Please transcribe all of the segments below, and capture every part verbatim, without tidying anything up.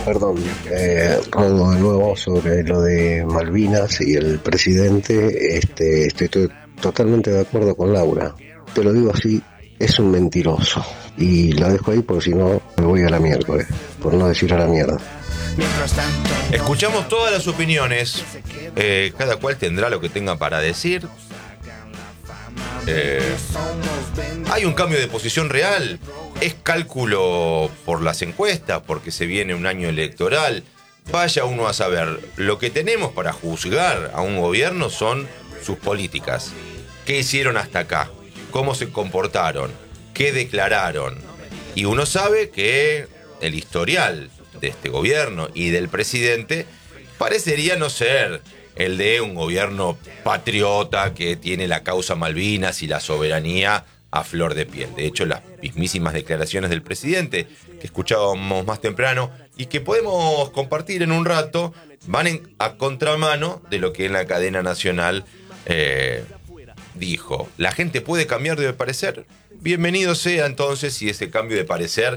Perdón, eh, Rodo, de nuevo sobre lo de Malvinas y el presidente. Este, estoy to- totalmente de acuerdo con Laura. Te lo digo así, es un mentiroso. Y la dejo ahí porque si no me voy a la miércoles, por no decir a la mierda. Escuchamos todas las opiniones, eh, cada cual tendrá lo que tenga para decir. Eh, hay un cambio de posición real, es cálculo por las encuestas, porque se viene un año electoral. Vaya uno a saber, lo que tenemos para juzgar a un gobierno son sus políticas. ¿Qué hicieron hasta acá? ¿Cómo se comportaron? ¿Qué declararon? Y uno sabe que el historial de este gobierno y del presidente parecería no ser el de un gobierno patriota que tiene la causa Malvinas y la soberanía a flor de piel. De hecho, las mismísimas declaraciones del presidente que escuchábamos más temprano y que podemos compartir en un rato van en, a contramano de lo que en la cadena nacional eh, dijo. ¿La gente puede cambiar de parecer? Bienvenido sea entonces si ese cambio de parecer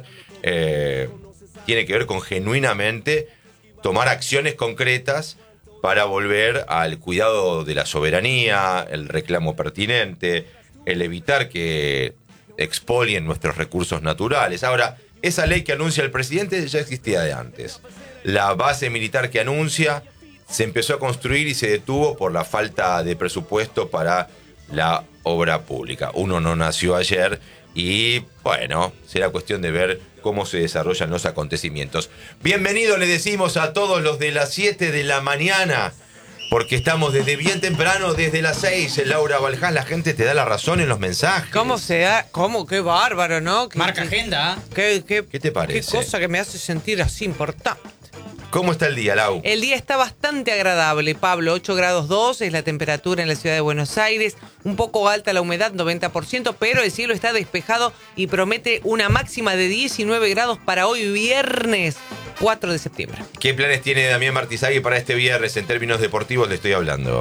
eh, tiene que ver con genuinamente tomar acciones concretas para volver al cuidado de la soberanía, el reclamo pertinente, el evitar que expolien nuestros recursos naturales. Ahora, esa ley que anuncia el presidente ya existía de antes. La base militar que anuncia se empezó a construir y se detuvo por la falta de presupuesto para la obra pública. Uno no nació ayer y, bueno, será cuestión de ver cómo se desarrollan los acontecimientos. Bienvenido le decimos a todos los de las siete de la mañana, porque estamos desde bien temprano, desde las seis. Laura Valján, la gente te da la razón en los mensajes. ¿Cómo se da? ¿Cómo? Qué bárbaro, ¿no? ¿Qué, Marca qué, agenda. Qué, qué, ¿Qué te parece? Qué cosa que me hace sentir así importante. ¿Cómo está el día, Lau? El día está bastante agradable, Pablo. ocho grados dos es la temperatura en la ciudad de Buenos Aires. Un poco alta la humedad, noventa por ciento, pero el cielo está despejado y promete una máxima de diecinueve grados para hoy viernes cuatro de septiembre. ¿Qué planes tiene Damián Martizagui para este viernes? En términos deportivos le estoy hablando.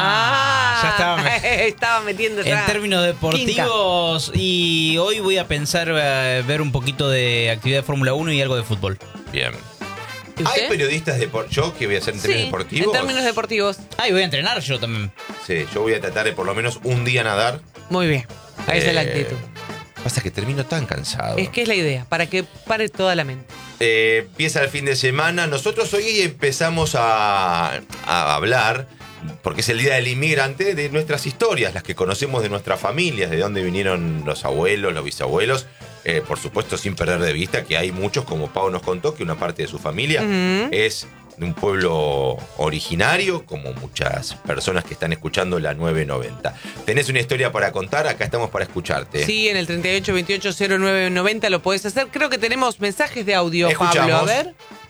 Ah, ya estaba, me- estaba metiendo ya. En términos deportivos, quinta. Y hoy voy a pensar eh, ver un poquito de actividad de Fórmula uno y algo de fútbol. Bien. ¿Y usted? ¿Hay periodistas deportivos? ¿Yo qué voy a hacer en términos Sí, deportivos? en términos deportivos. Ah, y voy a entrenar yo también. Sí, yo voy a tratar de por lo menos un día nadar. Muy bien. Ahí está la Eh, actitud. Pasa que termino tan cansado. Es que es la idea, para que pare toda la mente. Eh, empieza el fin de semana. Nosotros hoy empezamos a, a hablar, porque es el Día del Inmigrante, de nuestras historias, las que conocemos de nuestras familias, de dónde vinieron los abuelos, los bisabuelos. Eh, por supuesto, sin perder de vista que hay muchos, como Pau nos contó, que una parte de su familia Uh-huh. es de un pueblo originario, como muchas personas que están escuchando la nueve noventa. ¿Tenés una historia para contar? Acá estamos para escucharte. Sí, en el treinta y ocho veintiocho cero nueve noventa lo podés hacer. Creo que tenemos mensajes de audio, Escuchamos. Pablo. A ver.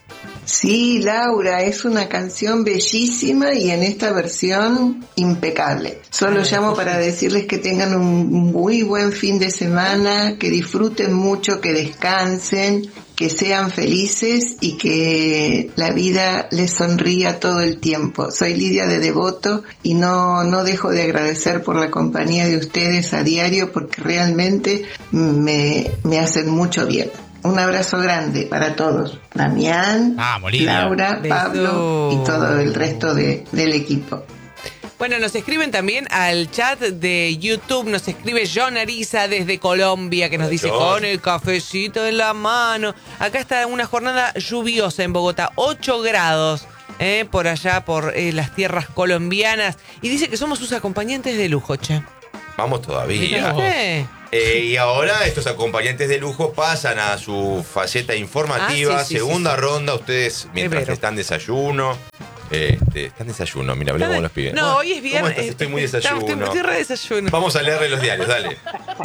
Sí, Laura, es una canción bellísima y en esta versión impecable. Solo llamo para decirles que tengan un muy buen fin de semana, que disfruten mucho, que descansen, que sean felices y que la vida les sonría todo el tiempo. Soy Lidia de Devoto y no, no dejo de agradecer por la compañía de ustedes a diario porque realmente me, me hacen mucho bien. Un abrazo grande para todos. Damián, Vamos, Lidia. Laura, Beso. Pablo y todo el resto de, del equipo. Bueno, nos escriben también al chat de YouTube. Nos escribe John Ariza desde Colombia, que nos dice John. con el cafecito en la mano. Acá está una jornada lluviosa en Bogotá, ocho grados. Eh, por allá, por eh, las tierras colombianas. Y dice que somos sus acompañantes de lujo, che. Vamos todavía. ¿Viste? Eh, y ahora estos acompañantes de lujo pasan a su faceta informativa, Ah, sí, sí, segunda sí, sí. ronda. Ustedes, mientras Severo. están desayuno, este, están desayuno, mira, hablé como los pibes. No, hoy es ¿Cómo viernes. estás? Estoy muy Estamos- desayuno. Estoy re desayuno. Vamos a leerle los diarios, dale.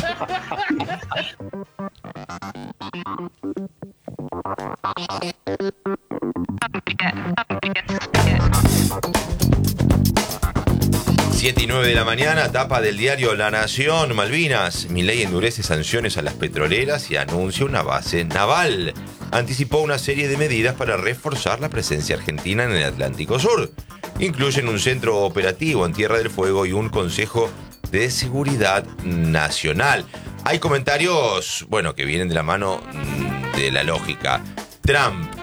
siete y nueve de la mañana, tapa del diario La Nación. Malvinas, Milei endurece sanciones a las petroleras y anuncia una base naval. Anticipó una serie de medidas para reforzar la presencia argentina en el Atlántico Sur. Incluyen un centro operativo en Tierra del Fuego y un consejo de seguridad nacional. Hay comentarios, bueno, que vienen de la mano mm, de la lógica. Trump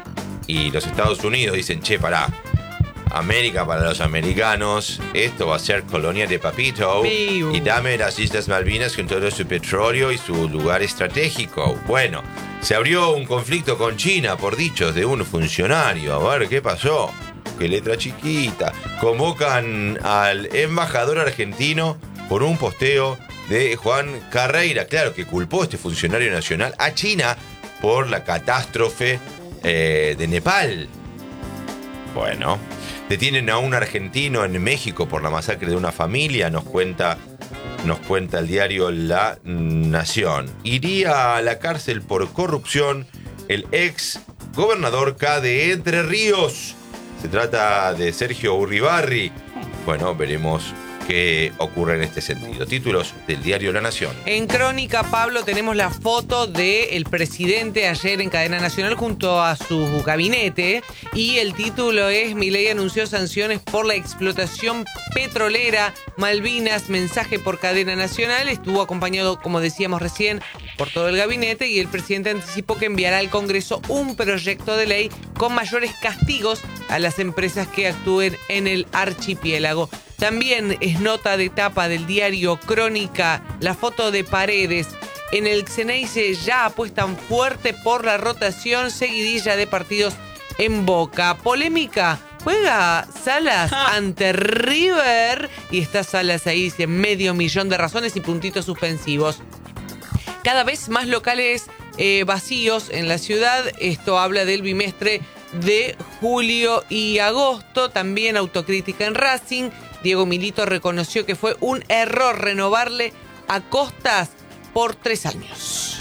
y los Estados Unidos dicen, che, pará, América para los americanos, esto va a ser colonia de papito, Piu. y dame las Islas Malvinas con todo su petróleo y su lugar estratégico. Bueno, se abrió un conflicto con China por dichos de un funcionario. A ver, ¿qué pasó? Qué letra chiquita. Convocan al embajador argentino por un posteo de Juan Carreira. Claro que culpó este funcionario nacional a China por la catástrofe eh, de Nepal. Bueno, detienen a un argentino en México por la masacre de una familia, nos cuenta, nos cuenta el diario La Nación. Iría a la cárcel por corrupción el ex gobernador K de Entre Ríos. Se trata de Sergio Uribarri. Bueno, veremos qué ocurre en este sentido. Títulos del diario La Nación. En Crónica, Pablo, tenemos la foto del presidente ayer en cadena nacional junto a su gabinete y el título es: Milei anunció sanciones por la explotación petrolera Malvinas, mensaje por cadena nacional. Estuvo acompañado, como decíamos recién, por todo el gabinete y el presidente anticipó que enviará al Congreso un proyecto de ley con mayores castigos a las empresas que actúen en el archipiélago. También es nota de tapa del diario Crónica la foto de Paredes. En el Xeneize ya apuestan fuerte por la rotación, seguidilla de partidos en Boca. Polémica, juega Salas ante River y está Salas ahí, dice medio millón de razones y puntitos suspensivos. Cada vez más locales eh, vacíos en la ciudad, esto habla del bimestre de julio y agosto. También autocrítica en Racing. Diego Milito reconoció que fue un error renovarle a Costas por tres años.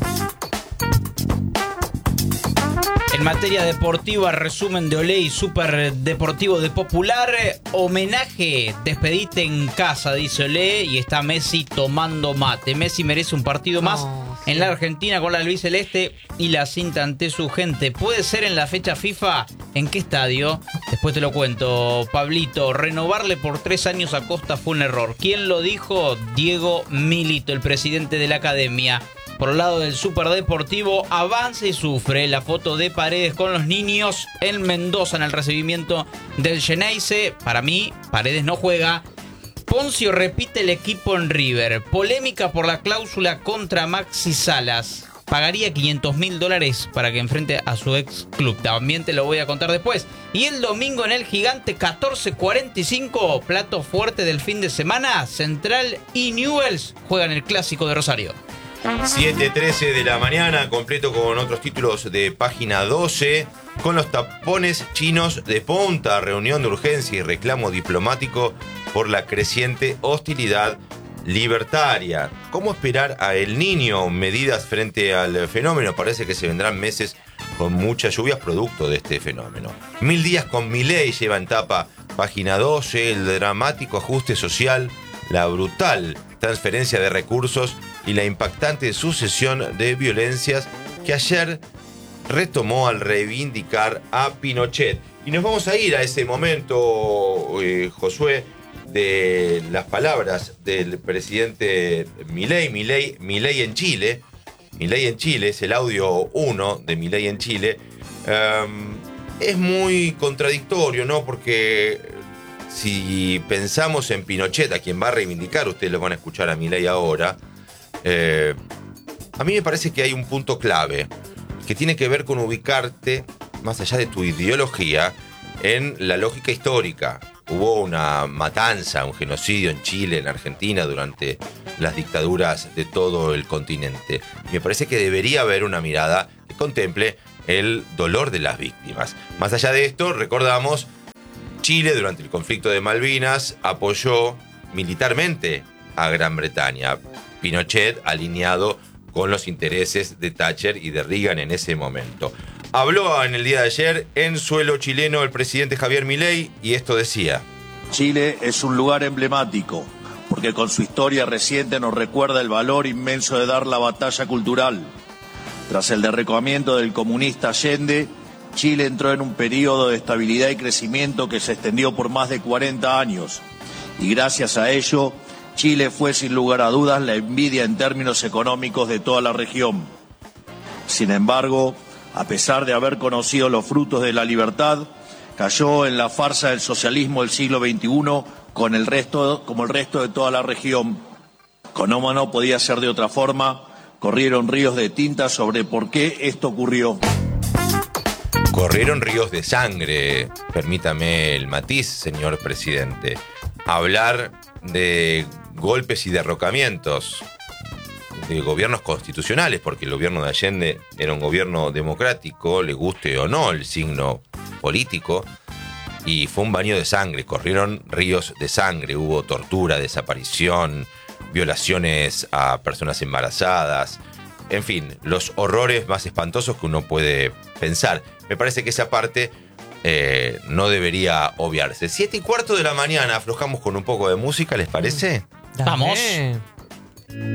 En materia deportiva, resumen de Olé y Super Deportivo de Popular. Homenaje, despedite en casa, dice Olé, y está Messi tomando mate. Messi merece un partido más oh, sí. en la Argentina con la albiceleste y la cinta ante su gente. ¿Puede ser en la fecha FIFA? ¿En qué estadio? Después te lo cuento, Pablito. Renovarle por tres años a Costa fue un error. ¿Quién lo dijo? Diego Milito, el presidente de la academia. Por el lado del Superdeportivo, avanza y sufre. La foto de Paredes con los niños en Mendoza en el recibimiento del Xeneize. Para mí, Paredes no juega. Poncio repite el equipo en River. Polémica por la cláusula contra Maxi Salas. Pagaría quinientos mil dólares para que enfrente a su ex club. También te lo voy a contar después. Y el domingo en el Gigante, catorce cuarenta y cinco, plato fuerte del fin de semana. Central y Newell's juegan el Clásico de Rosario. siete trece de la mañana, completo con otros títulos de página doce. Con los tapones chinos de punta, reunión de urgencia y reclamo diplomático por la creciente hostilidad libertaria. ¿Cómo esperar a El Niño? Medidas frente al fenómeno. Parece que se vendrán meses con muchas lluvias producto de este fenómeno. Mil días con Milei lleva en tapa página doce. El dramático ajuste social, la brutal transferencia de recursos y la impactante sucesión de violencias que ayer retomó al reivindicar a Pinochet. Y nos vamos a ir a ese momento, eh, Josué, de las palabras del presidente Milei, Milei, Milei en Chile. Milei en Chile es el audio uno de Milei en Chile. Um, es muy contradictorio, ¿no? Porque si pensamos en Pinochet, a quien va a reivindicar, ustedes lo van a escuchar a Milei ahora, eh, a mí me parece que hay un punto clave que tiene que ver con ubicarte, más allá de tu ideología, en la lógica histórica. Hubo una matanza, un genocidio en Chile, en Argentina, durante las dictaduras de todo el continente. Me parece que debería haber una mirada que contemple el dolor de las víctimas. Más allá de esto, recordamos, Chile durante el conflicto de Malvinas apoyó militarmente a Gran Bretaña. Pinochet alineado con los intereses de Thatcher y de Reagan en ese momento. Habló en el día de ayer en suelo chileno el presidente Javier Milei y esto decía: Chile es un lugar emblemático porque con su historia reciente nos recuerda el valor inmenso de dar la batalla cultural. Tras el derrocamiento del comunista Allende, Chile entró en un periodo de estabilidad y crecimiento que se extendió por más de cuarenta años. Y gracias a ello, Chile fue sin lugar a dudas la envidia en términos económicos de toda la región. Sin embargo, a pesar de haber conocido los frutos de la libertad, cayó en la farsa del socialismo del siglo veintiuno con el resto, como el resto de toda la región. Como no podía ser de otra forma, corrieron ríos de tinta sobre por qué esto ocurrió. Corrieron ríos de sangre, permítame el matiz, señor presidente. Hablar de golpes y derrocamientos de gobiernos constitucionales, porque el gobierno de Allende era un gobierno democrático, le guste o no el signo político, y fue un baño de sangre, corrieron ríos de sangre, hubo tortura, desaparición, violaciones a personas embarazadas, en fin, los horrores más espantosos que uno puede pensar. Me parece que esa parte eh, no debería obviarse. Siete y cuarto de la mañana, aflojamos con un poco de música, ¿les parece? Vamos. Dale.